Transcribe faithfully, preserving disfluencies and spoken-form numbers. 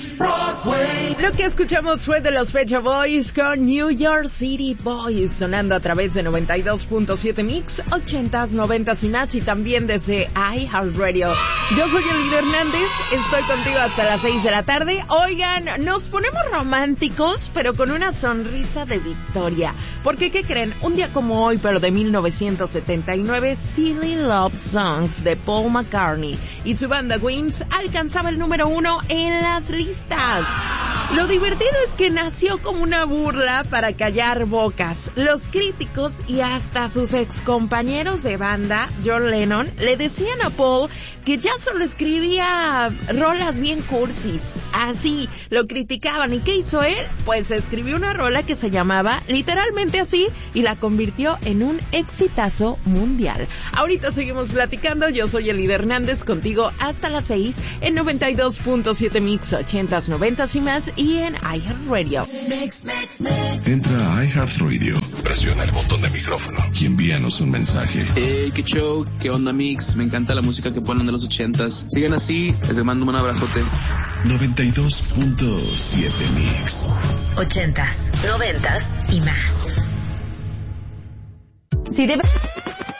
Broadway. Lo que escuchamos fue de los Pet Shop Boys con New York City Boys, sonando a través de noventa y dos punto siete Mix, ochentas, noventas y más, y también desde iHeartRadio. Yo soy Elida Hernández, estoy contigo hasta las seis de la tarde. Oigan, nos ponemos románticos, pero con una sonrisa de victoria. Porque, ¿qué creen? Un día como hoy, pero de mil novecientos setenta y nueve, Silly Love Songs de Paul McCartney y su banda Wings alcanzaba el número uno en las listas. Lo divertido es que nació como una burla para callar bocas. Los críticos y hasta sus excompañeros de banda, John Lennon, le decían a Paul que ya solo escribía rolas bien cursis. Así, lo criticaban. ¿Y qué hizo él? Pues escribió una rola que se llamaba literalmente así y la convirtió en un exitazo mundial. Ahorita seguimos platicando. Yo soy Elida Hernández, contigo hasta las seis en noventa y dos punto siete Mix, ochentas, noventas y más, y en iHeartRadio. Entra a iHeartRadio, presiona el botón de micrófono y envíanos un mensaje. Hey, qué show, qué onda Mix, me encanta la música que ponen de los ochentas. Sigan así, les mando un abrazote. noventa y dos punto siete Mix. Ochentas, noventas y más. Si debes...